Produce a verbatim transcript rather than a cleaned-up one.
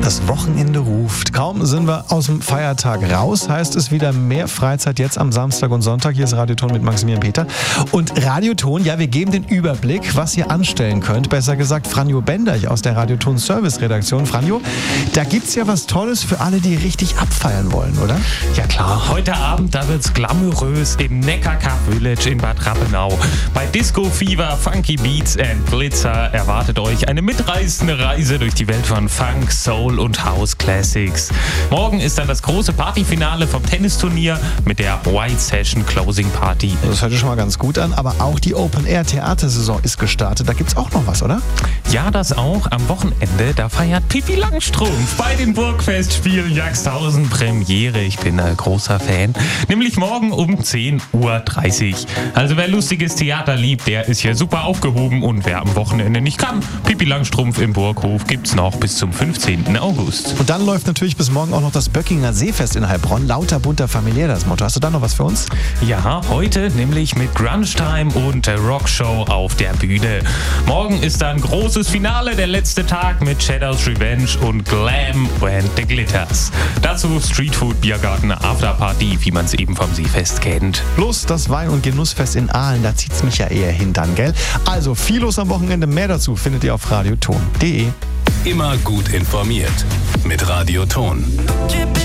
Das Wochenende ruft. Kaum sind wir aus dem Feiertag raus, heißt es wieder mehr Freizeit jetzt am Samstag und Sonntag. Hier ist Radioton mit Maximilian Peter. Und Radioton, ja, wir geben den Überblick, was ihr anstellen könnt. Besser gesagt, Franjo Benderch aus der Radioton Service Redaktion. Franjo, da gibt's ja was Tolles für alle, die richtig abfeiern wollen, oder? Ja klar, heute Abend, da wird's glamourös im Neckarkaff Village in Bad Rappenau. Bei Disco Fever, Funky Beats and Glitzer erwartet euch eine mitreißende Reise durch die Welt von Funk, Soul und House Classics. Morgen ist dann das große Partyfinale vom Tennisturnier mit der White Session Closing Party. Das hört sich schon mal ganz gut an, aber auch die Open-Air-Theatersaison ist gestartet. Da gibt's auch noch was, oder? Ja, das auch. Am Wochenende, da feiert Pippi Langstrumpf bei den Burgfestspielen Jagsthausen Premiere. Ich bin ein großer Fan. Nämlich morgen um zehn Uhr dreißig. Also wer lustiges Theater liebt, der ist hier super aufgehoben. Und wer am Wochenende nicht kann, Pippi Langstrumpf im Burghof gibt's noch bis zum fünfzehnten August. Und dann läuft natürlich bis morgen auch noch das Böckinger Seefest in Heilbronn. Lauter, bunter, familiär das Motto. Hast du da noch was für uns? Ja, heute nämlich mit Grunge Time und der Rockshow auf der Bühne. Morgen ist dann großes Finale, der letzte Tag mit Shadows Revenge und Glam and the Glitters. Dazu Streetfood, Biergarten, Afterparty, wie man es eben vom Seefest kennt. Plus das Wein- und Genussfest in Aalen, da zieht's mich ja eher hin dann, gell? Also viel los am Wochenende, mehr dazu findet ihr auf radioton punkt de. Immer gut informiert mit Radioton.